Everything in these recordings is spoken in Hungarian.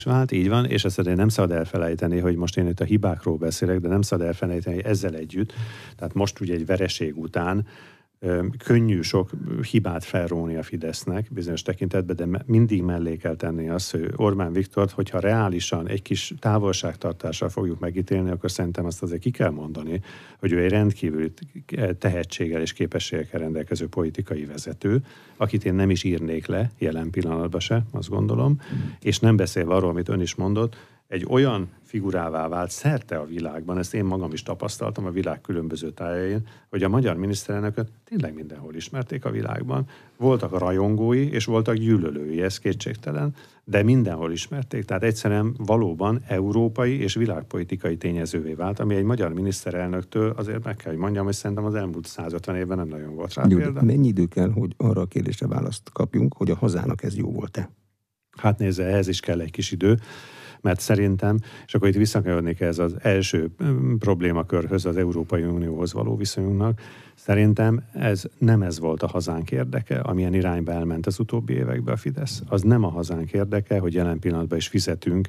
Hát így van, és ezt nem szabad elfelejteni, hogy most én itt a hibákról beszélek, de nem szabad elfelejteni, hogy ezzel együtt, tehát most ugye egy vereség után könnyű sok hibát felróni a Fidesznek bizonyos tekintetben, de mindig mellé kell tenni azt, hogy Orbán Viktort, hogyha reálisan egy kis távolságtartással fogjuk megítélni, akkor szerintem azt azért ki kell mondani, hogy ő egy rendkívül tehetséggel és képességekkel rendelkező politikai vezető, akit én nem is írnék le jelen pillanatban se, azt gondolom, és nem beszélve arról, amit ön is mondott, egy olyan figurává vált szerte a világban, ezt én magam is tapasztaltam a világ különböző tájain, hogy a magyar miniszterelnököt tényleg mindenhol ismerték a világban. Voltak a rajongói, és voltak gyűlölői, ez kétségtelen, de mindenhol ismerték. Tehát egyszerűen valóban európai és világpolitikai tényezővé vált, ami egy magyar miniszterelnöktől azért meg kell, hogy mondjam, hogy szerintem az elmúlt 150 évben nem nagyon volt rá példa. Mennyi idő kell, hogy arra a kérdésre választ kapjunk, hogy a hazának ez jó volt-e? Hát nézze, ehhez is kell egy kis idő, mert szerintem, és akkor itt visszakanyarodnék ez az első problémakörhöz, az Európai Unióhoz való viszonyunknak, szerintem nem ez volt a hazánk érdeke, amilyen irányba elment az utóbbi években a Fidesz. Az nem a hazánk érdeke, hogy jelen pillanatban is fizetünk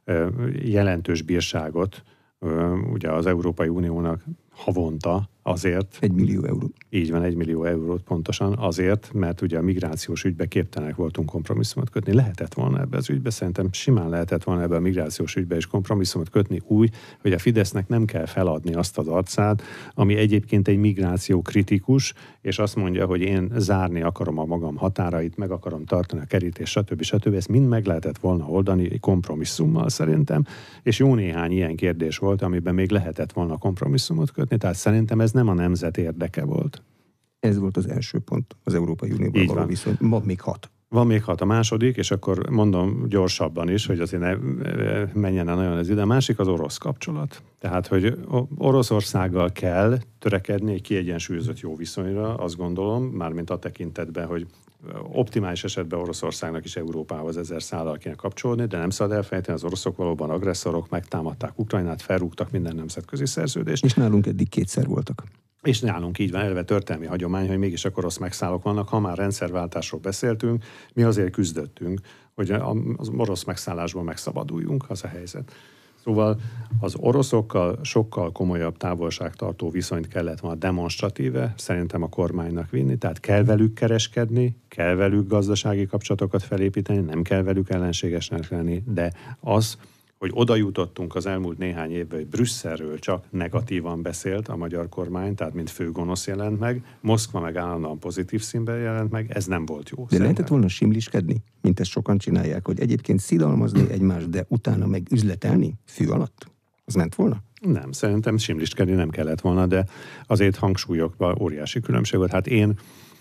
jelentős bírságot ugye az Európai Uniónak havonta azért. 1 millió euró. Így van, 1 millió eurót pontosan azért, mert ugye a migrációs ügybe képtelenek voltunk kompromisszumot kötni. Lehetett volna ebbe az ügybe, szerintem simán lehetett volna ebbe a migrációs ügybe is kompromisszumot kötni úgy, hogy a Fidesznek nem kell feladni azt az arcát, ami egyébként egy migráció kritikus, és azt mondja, hogy én zárni akarom a magam határait, meg akarom tartani a kerítést, stb. Ezt mind meg lehetett volna oldani egy kompromisszummal szerintem, és jó néhány ilyen kérdés volt, amiben még lehetett volna kompromisszumot kötni, tehát szerintem ez nem a nemzet érdeke volt. Ez volt az első pont, az Európai Unióban való viszony. Van még 6. Van még 6 a második, és akkor mondom gyorsabban is, hogy azért ne menjen el nagyon az ide. A másik az orosz kapcsolat. Tehát, hogy Oroszországgal kell törekedni egy kiegyensúlyozott jó viszonyra, azt gondolom, mármint a tekintetben, hogy optimális esetben Oroszországnak is Európához 1000 szállal kéne kapcsolódni, de nem szabad elfelejteni, az oroszok valóban agresszorok, megtámadták Ukrajnát, felrúgtak minden nemzetközi szerződést. És nálunk eddig 2-szer voltak. És nálunk így van, eleve történelmi hagyomány, hogy mégis a orosz megszállók vannak. Ha már rendszerváltásról beszéltünk, mi azért küzdöttünk, hogy az orosz megszállásból megszabaduljunk, az a helyzet. Szóval az oroszokkal sokkal komolyabb távolságtartó viszonyt kellett volna demonstratíve szerintem a kormánynak vinni, tehát kell velük kereskedni, kell velük gazdasági kapcsolatokat felépíteni, nem kell velük ellenségesnek lenni, de az, hogy oda jutottunk az elmúlt néhány évben, hogy Brüsszelről csak negatívan beszélt a magyar kormány, tehát mint főgonosz jelent meg, Moszkva meg állandóan pozitív színben jelent meg, ez nem volt jó. De lehetett volna simliskedni, mint ezt sokan csinálják, hogy egyébként szidalmazni egymást, de utána meg üzletelni fű alatt? Az ment volna? Nem, szerintem simliskedni nem kellett volna, de azért hangsúlyokban óriási különbség volt. Hát én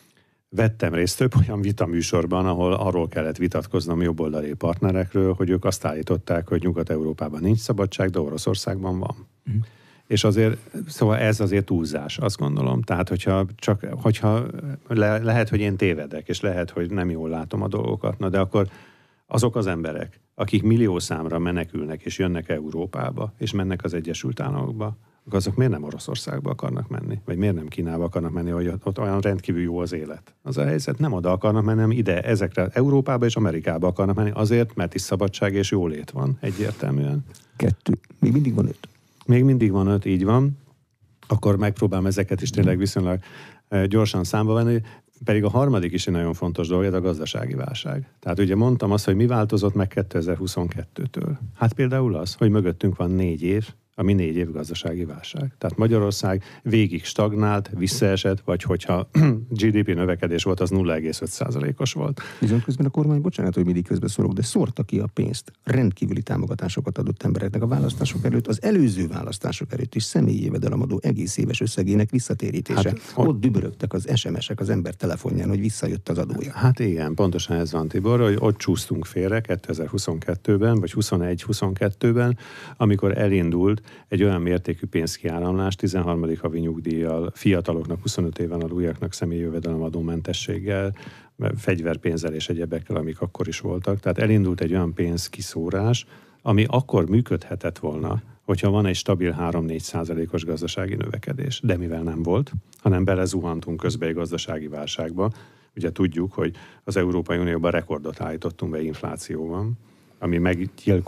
vettem részt több olyan vitaműsorban, ahol arról kellett vitatkoznom jobboldali partnerekről, hogy ők azt állították, hogy Nyugat-Európában nincs szabadság, de Oroszországban van. És azért, szóval ez azért túlzás, azt gondolom. Tehát, hogyha lehet, hogy én tévedek, és lehet, hogy nem jól látom a dolgokat, na de akkor azok az emberek, akik milliószámra menekülnek, és jönnek Európába, és mennek az Egyesült Államokba, azok miért nem Oroszországba akarnak menni? Vagy miért nem Kínába akarnak menni, hogy ott olyan rendkívül jó az élet? Az a helyzet, nem oda akarnak menni, hanem ide, ezekre, Európába és Amerikába akarnak menni, azért, mert is szabadság és jólét van, egyértelműen. 2. Még mindig van 5. Még mindig van 5, így van. Akkor megpróbálom ezeket is tényleg viszonylag gyorsan számba venni, pedig a harmadik is egy nagyon fontos dolog, ez a gazdasági válság. Tehát ugye mondtam azt, hogy mi változott meg 2022-től. Hát például az, hogy mögöttünk van 4 év, ami 4 év gazdasági válság. Tehát Magyarország végig stagnált, visszaesett, vagy hogyha GDP növekedés volt, az 0,5%-os volt. Viszont közben a kormány, bocsánat, hogy mindig közbeszólok, de szórta ki a pénzt. Rendkívüli támogatásokat adott embereknek a választások előtt, az előző választások előtt is személyi jövedelemadó egész éves összegének visszatérítése. Hát, ott dübörögtek az SMS-ek az ember telefonján, hogy visszajött az adója. Hát igen, pontosan ez van, Tibor, hogy ott csúsztunk félre 2022-ben, vagy 21-22-ben, amikor elindult egy olyan mértékű pénzkiáramlás 13. havi nyugdíjjal, fiataloknak, 25 éven aluljaknak személyi jövedelemadómentességgel, fegyverpénzzel és egyebekkel, amik akkor is voltak. Tehát elindult egy olyan pénzkiszórás, ami akkor működhetett volna, hogyha van egy stabil 3-4%-os gazdasági növekedés. De mivel nem volt, hanem belezuhantunk közbe egy gazdasági válságba. Ugye tudjuk, hogy az Európai Unióban rekordot állítottunk be inflációban. ami meggyilkol